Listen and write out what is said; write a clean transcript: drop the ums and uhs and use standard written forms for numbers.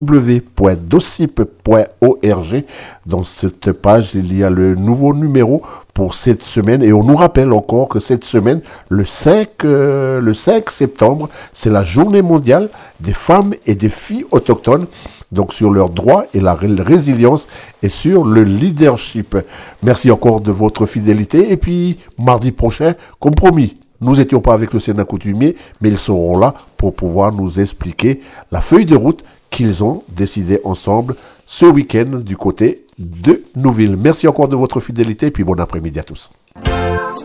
www.docip.org. Dans cette page, il y a le nouveau numéro pour cette semaine. Et on nous rappelle encore que cette semaine, le 5 septembre, c'est la journée mondiale des femmes et des filles autochtones. Donc sur leurs droits et la résilience et sur le leadership. Merci encore de votre fidélité. Et puis, mardi prochain, comme promis, nous n'étions pas avec le Sénat coutumier, mais ils seront là pour pouvoir nous expliquer la feuille de route qu'ils ont décidé ensemble ce week-end du côté de Nouville. Merci encore de votre fidélité et puis bon après-midi à tous.